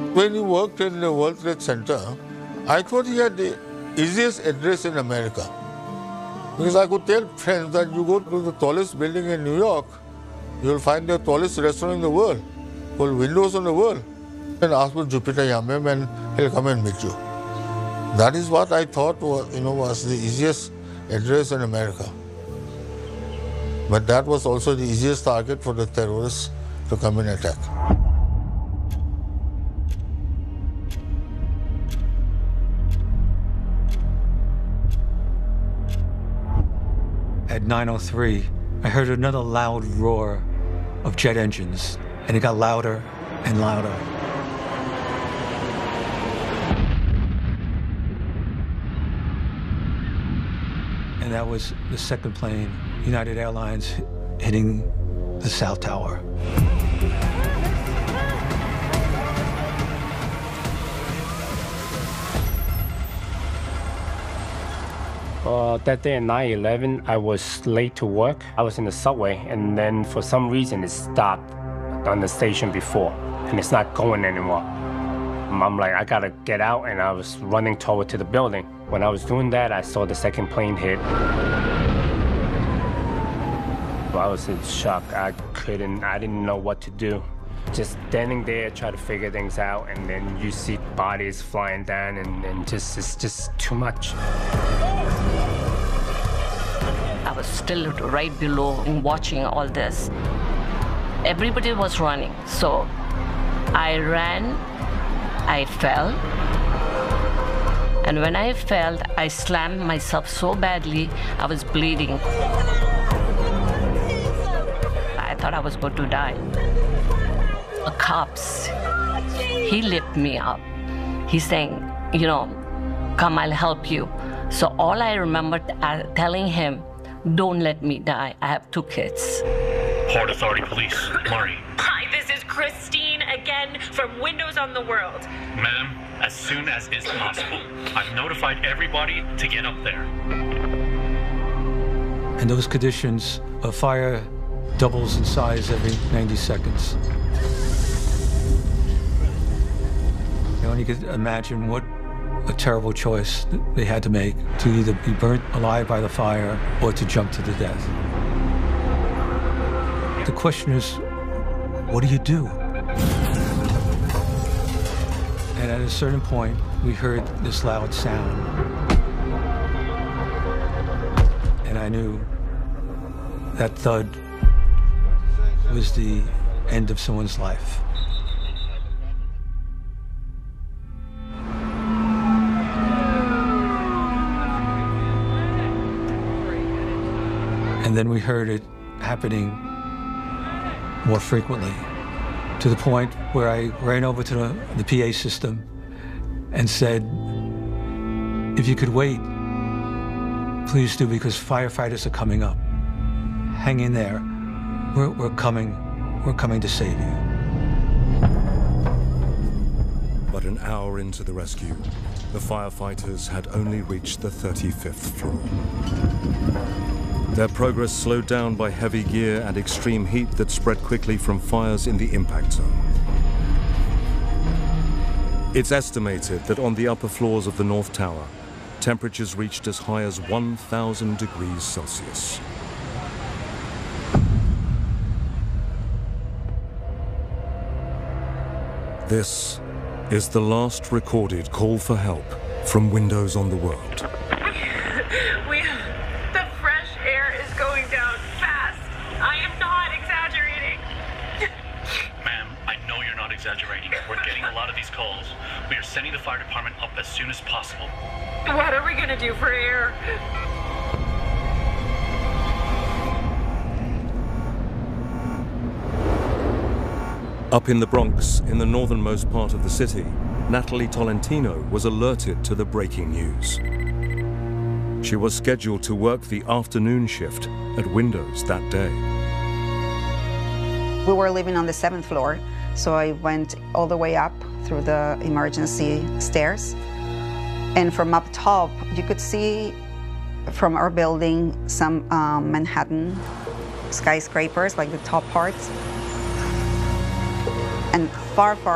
When he worked in the World Trade Center, I thought he had the easiest address in America. Because I could tell friends that you go to the tallest building in New York, you'll find the tallest restaurant in the world, called Windows on the World. And ask for Jupiter Yamem and he'll come and meet you. That is what I thought was the easiest address in America. But that was also the easiest target for the terrorists to come and attack. At 9:03, I heard another loud roar of jet engines, and it got louder and louder. And that was the second plane, United Airlines, hitting the South Tower. That day at 9/11, I was late to work. I was in the subway, and then for some reason it stopped on the station before, and it's not going anymore. I'm like, I gotta get out, and I was running toward to the building. When I was doing that, I saw the second plane hit. I was in shock. I didn't know what to do. Just standing there, try to figure things out, and then you see bodies flying down, and it's just too much. I was still right below and watching all this. Everybody was running, so I ran, I fell, and when I fell, I slammed myself so badly, I was bleeding. I thought I was going to die. The cops, he lifted me up. He's saying, come, I'll help you. So all I remember telling him, don't let me die. I have 2 kids. Port Authority Police, Murray. Hi, this is Christine again from Windows on the World. Ma'am, as soon as is possible. I've notified everybody to get up there. In those conditions, a fire doubles in size every 90 seconds. You could imagine what a terrible choice they had to make, to either be burnt alive by the fire or to jump to the death. The question is, what do you do? And at a certain point, we heard this loud sound. And I knew that thud was the end of someone's life. And then we heard it happening more frequently, to the point where I ran over to the PA system and said, if you could wait, please do, because firefighters are coming up. Hang in there. We're coming to save you. But an hour into the rescue, the firefighters had only reached the 35th floor. Their progress slowed down by heavy gear and extreme heat that spread quickly from fires in the impact zone. It's estimated that on the upper floors of the North Tower, temperatures reached as high as 1,000 degrees Celsius. This is the last recorded call for help from Windows on the World. The fresh air is going down fast. I am not exaggerating. Ma'am, I know you're not exaggerating. We're getting a lot of these calls. We are sending the fire department up as soon as possible. What are we going to do for air? Up in the Bronx, in the northernmost part of the city, Natalie Tolentino was alerted to the breaking news. She was scheduled to work the afternoon shift at Windows that day. We were living on the 7th floor, so I went all the way up through the emergency stairs. And from up top, you could see from our building some Manhattan skyscrapers, like the top parts. And far, far